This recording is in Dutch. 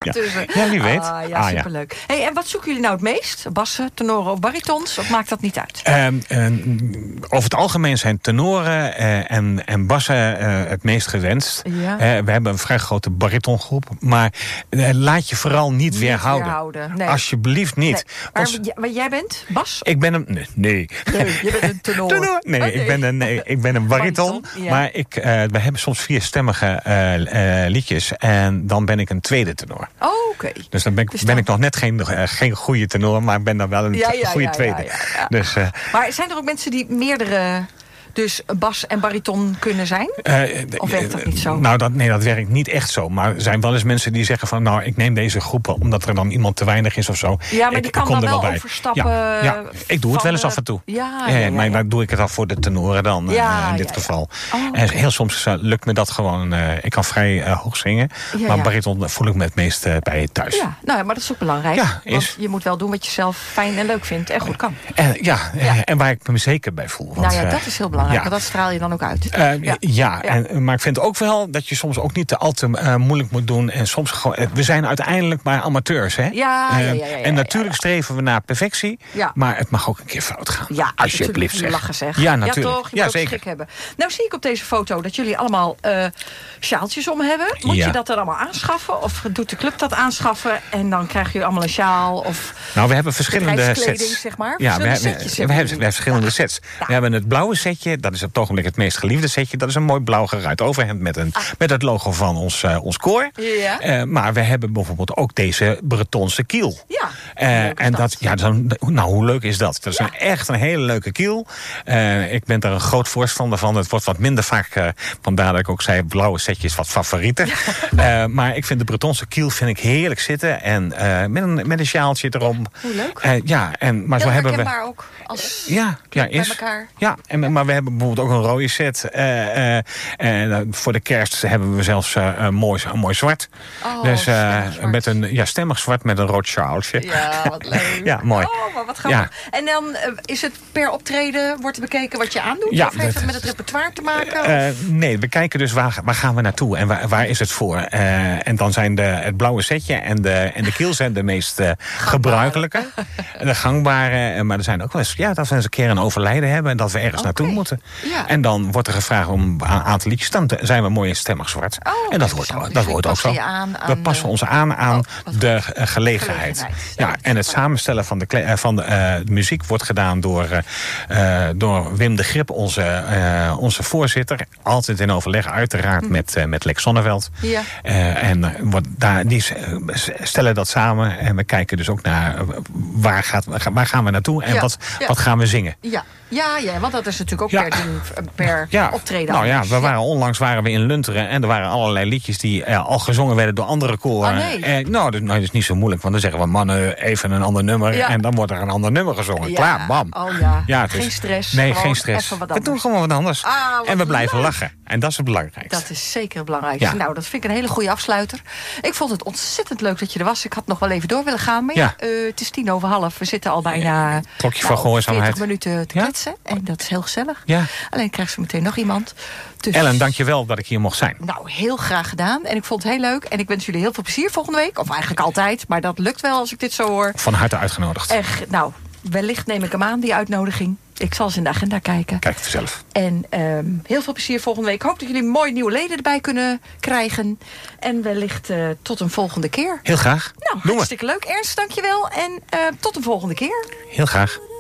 tussen. Ja, wie weet. Ja, superleuk. Hey, en wat zoeken jullie nou het meest? Bassen, tenoren of baritons? Of maakt dat niet uit? Over het algemeen zijn tenoren en bassen het meest gewenst. Ja. We hebben een vrij grote baritongroep. Maar laat je vooral niet weerhouden. Nee. Alsjeblieft niet. Nee. Maar jij bent bas? Ik ben een... Nee. Je bent een tenor. Nee, ik ben een bariton. Ja. Maar we hebben soms 4-stemmige liedjes. En dan ben ik een tweede tenor. Oh, oké. Dus dan ben ik nog net geen goede tenor. Maar ik ben dan wel een goede tweede. Ja. Dus, maar zijn er ook mensen die meerdere... Dus bas en bariton kunnen zijn? Of werkt dat niet zo? Nou, dat werkt niet echt zo. Maar er zijn wel eens mensen die zeggen van... nou, ik neem deze groepen omdat er dan iemand te weinig is of zo. Ja, maar die kan dan wel overstappen. Ja, ik doe het wel eens af en toe. Maar dan doe ik het al voor de tenoren dan, in dit geval. Oh, okay. En heel soms lukt me dat gewoon. Ik kan vrij hoog zingen. Maar bariton voel ik me het meest bij thuis. Ja, maar dat is ook belangrijk. Want je moet wel doen wat je zelf fijn en leuk vindt en goed kan. En waar ik me zeker bij voel. Want, dat is heel belangrijk. Want dat straal je dan ook uit. Maar ik vind ook wel dat je soms ook niet al te moeilijk moet doen. En soms gewoon, we zijn uiteindelijk maar amateurs. Hè? En natuurlijk streven we naar perfectie. Ja. Maar het mag ook een keer fout gaan. Ja, alsjeblieft zeg. Lachen zeg. Ja, natuurlijk. Ja, toch? Je moet zeker schik hebben. Nou zie ik op deze foto dat jullie allemaal sjaaltjes om hebben. Moet je dat dan allemaal aanschaffen? Of doet de club dat aanschaffen? En dan krijgen jullie allemaal een sjaal? Of nou, we hebben verschillende sets. Zeg maar. Ja, we hebben verschillende sets. We hebben het blauwe setje. Dat is op het ogenblik het meest geliefde setje. Dat is een mooi blauw geruit overhemd met het logo van ons koor. Ja. Maar we hebben bijvoorbeeld ook deze Bretonse kiel. Ja. Hoe leuk is dat? Dat is echt een hele leuke kiel. Ik ben daar een groot voorstander van. Het wordt wat minder vaak, vandaar dat ik ook zei, blauwe setjes wat favorieten. Ja. Maar ik vind de Bretonse kiel heerlijk zitten. En met een sjaaltje erom. Hoe leuk. Maar zo hebben we ook als bij elkaar. Ja, maar we hebben bijvoorbeeld ook een rode set. Voor de kerst hebben we zelfs een mooi zwart. Dus met een stemmig zwart met een rood sjaaltje. Ja, wat leuk. Ja, mooi. Oh, maar wat grappig. En dan is het per optreden, wordt er bekeken wat je aandoet? Ja, of heeft het met het repertoire te maken? Nee, we kijken dus waar gaan we naartoe en waar is het voor. En dan zijn het blauwe setje en de kiel zijn de meest gebruikelijke. De gangbare. Maar er zijn ook wel eens, dat we eens een keer een overlijden hebben en dat we ergens naartoe moeten. Ja. En dan wordt er gevraagd om een aantal liedjes. Dan zijn we mooi in stemmig zwart. En dat hoort ook zo. We passen ons aan de gelegenheid. En het samenstellen van de muziek wordt gedaan door Wim de Grip, onze voorzitter. Altijd in overleg, uiteraard, met Lex Sonneveld. Ja. Die stellen dat samen. En we kijken dus ook naar waar gaan we naartoe en wat gaan we zingen. Ja, want dat is natuurlijk ook per optreden. Nou onlangs waren we in Lunteren en er waren allerlei liedjes die al gezongen werden door andere koren. Dat is niet zo moeilijk, want dan zeggen we mannen even een ander nummer en dan wordt er een ander nummer gezongen. Ja. Klaar, bam. Geen stress. Nee, geen stress. We doen gewoon wat anders. En we blijven lachen. En dat is het belangrijkste. Dat is zeker het belangrijkste. Ja. Nou, dat vind ik een hele goede afsluiter. Ik vond het ontzettend leuk dat je er was. Ik had nog wel even door willen gaan. Maar het is 11:50. We zitten al bijna klokje van gehoorzaamheid. 40 minuten te kletsen. En dat is heel gezellig. Ja. Alleen krijgt ze meteen nog iemand. Dus... Ellen, dankjewel dat ik hier mocht zijn. Nou, heel graag gedaan. En ik vond het heel leuk. En ik wens jullie heel veel plezier volgende week. Of eigenlijk altijd. Maar dat lukt wel als ik dit zo hoor. Van harte uitgenodigd. Echt, wellicht neem ik hem aan, die uitnodiging. Ik zal eens in de agenda kijken. Kijk het zelf. En heel veel plezier volgende week. Ik hoop dat jullie mooie nieuwe leden erbij kunnen krijgen. En wellicht tot een volgende keer. Heel graag. Nou, hartstikke leuk. Ernst, dankjewel. En tot een volgende keer. Heel graag.